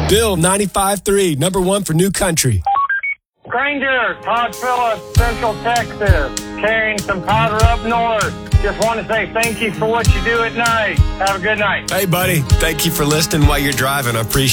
Bill 95.3, number one for new country. Granger, Todd Phillips, Central Texas, carrying some powder up north. Just want to say thank you for what you do at night. Have a good night. Hey, buddy. Thank you for listening while you're driving. I appreciate it.